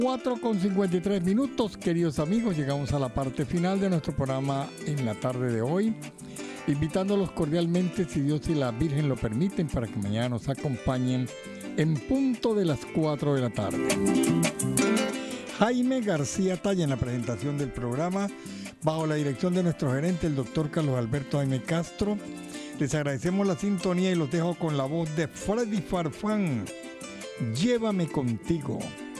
4:53, queridos amigos, llegamos a la parte final de nuestro programa en la tarde de hoy, invitándolos cordialmente, si Dios y la Virgen lo permiten, para que mañana nos acompañen en punto de las 4 de la tarde. Jaime García Talla en la presentación del programa, bajo la dirección de nuestro gerente, el doctor Carlos Alberto Jaime Castro. Les agradecemos la sintonía y los dejo con la voz de Freddy Farfán. Llévame contigo.